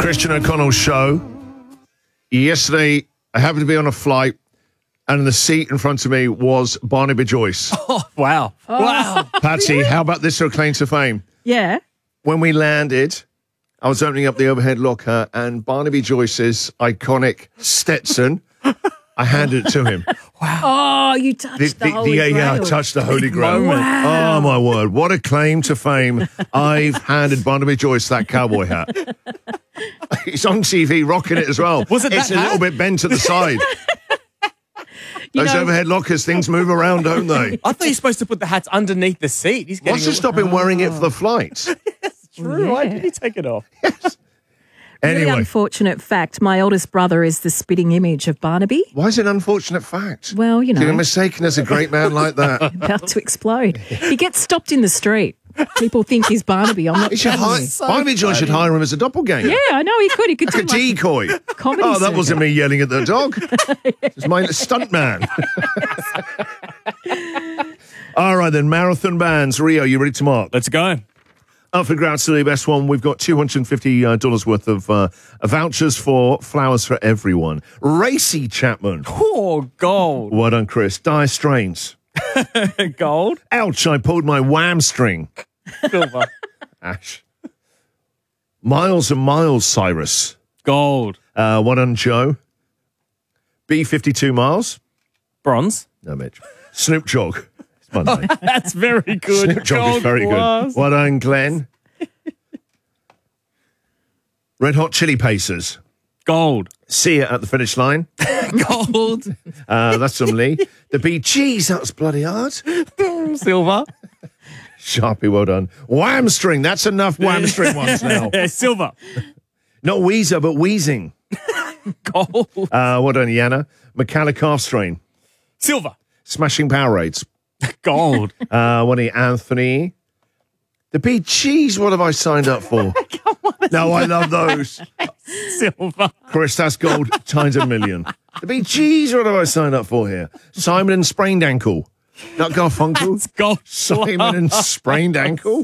Christian O'Connell show. Yesterday, I happened to be on a flight, and the seat in front of me was Barnaby Joyce. Oh, wow. Oh. Wow. Patsy, how about this for a claim to fame? Yeah. When we landed, I was opening up the overhead locker, and Barnaby Joyce's iconic Stetson, I handed it to him. Wow. Oh, you touched the Holy Grail. Yeah, I touched the Holy Grail. Wow. Oh, my word. What a claim to fame. I've handed Barnaby Joyce that cowboy hat. He's on TV rocking it as well. Was it It's that a hat? little bit bent to the side. Those overhead lockers, things move around, don't they? I thought you're supposed to put the hats underneath the seat. He's getting What's to stop him wearing it for the flight? It's true. Yeah. Why did he take it off? Yes. Really Anyway, unfortunate fact. My oldest brother is the spitting image of Barnaby. why is it an unfortunate fact? Well, you know, You're mistaken as a great man like that. about to explode. He gets stopped in the street. People think he's Barnaby. I'm not He should telling hire, you. Barnaby Joyce should hire him as a doppelganger. Yeah, I know he could. He could Like a do like decoy. comedy Oh, that circuit. wasn't me yelling at the dog. It's my stunt man. All right, then. Marathon bands. Rio, you ready to mark? Let's go. Up for grabs to the best one. We've got $250 worth of vouchers for Flowers for Everyone. Racy Chapman. Oh, gold. Well done, Chris. Dire Strains. Gold. Ouch, I pulled my wham string. Silver. Ash. Miles and Miles, Cyrus. Gold. Well done, Joe. B52 Miles. Bronze. No, Mitch. Snoop Jogg. It's my name. That's very good. Snoop Jogg is Gold very plus. good. Well done, Glenn. Red Hot Chili Pacers. Gold. See you at the finish line. Gold. That's from Lee. The Bee Gees, that was bloody hard. Silver. Sharpie, well done. Wham string, that's enough wham string ones now. Silver. Not Weezer, but Wheezing. Gold. Well done, Yana. Metallic Calf Strain. Silver. Smashing Powerades. Gold. What are you, Anthony? The Bee Gees, what have I signed up for? No, I love those. Silver. Chris, that's gold times a million. The Bee Gees, what have I signed up for here? Simon and Sprained Ankle. Not Garfunkel. It's gold. Simon and Sprained Ankle.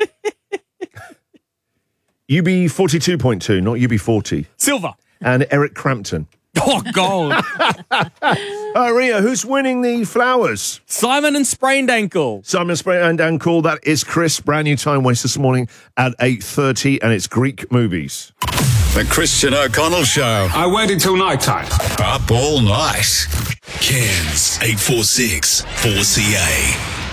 UB42.2, not UB40. Silver. And Eric Crampton. Oh, gold. Ria, who's winning the flowers? Simon and Sprained Ankle. Simon Sprained Ankle. That is Chris. Brand new time waste this morning at 8:30, and it's Greek movies. The Christian O'Connell Show. I waited till night time. Up all night. Cairns 846 4CA.